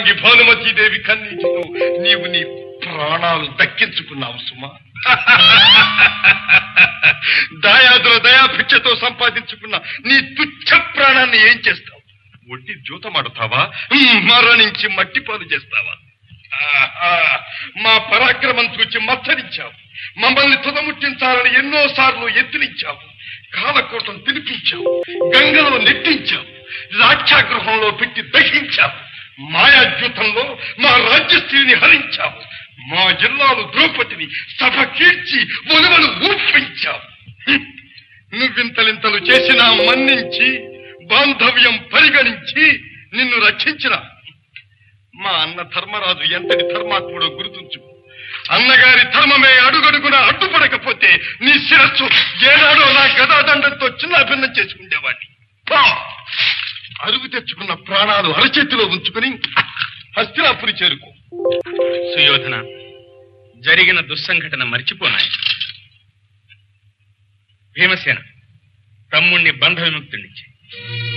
భానుమతీదేవి కన్నీటితో నీవు నీ ప్రాణాలు దక్కించుకున్నావు సుమా. దాయాదుల దయాభిక్షతో సంపాదించుకున్న నీ తుచ్చ ప్రాణాన్ని ఏం చేస్తావు? ఒట్టి జూతమాడుతావా? మరణించి మట్టిపాలు చేస్తావా? మా పరాక్రమం చూచి మత్సరించావు. మమ్మల్ని తుదముట్టించాలని ఎన్నోసార్లు ఎత్తిరించావు. కాలకోటం తినిపించావు, గంగలో నెట్టించావు, రాక్షాగృహంలో పెట్టి దహించావు. మాయాద్యూతంలో మా రాజ్యశ్రీని హరించావు. మా జిల్లాలు ద్రౌపదిని సభ కీర్చి ఒలువలు ఊపించావు. నువ్వింతలింతలు చేసినా మన్నించి బాంధవ్యం పరిగణించి నిన్ను రక్షించిన మా అన్న ధర్మరాజు ఎంతటి ధర్మాత్ముడో గుర్తుంచు. అన్నగారి ధర్మమే అడుగడుగున అడ్డుపడకపోతే నీ శిరస్సు ఏనాడో నా గదాదండంతో చిన్నాభిన్నం చేసుకుండేవాడిని. అరుగు తెచ్చుకున్న ప్రాణాలు అరచేతిలో ఉంచుకుని హస్తినాపురి చేరుకో. సుయోధన, జరిగిన దుస్సంఘటన మర్చిపోనాయి. భీమసేన, తమ్ముణ్ణి బంధ విముక్తుడిచ్చి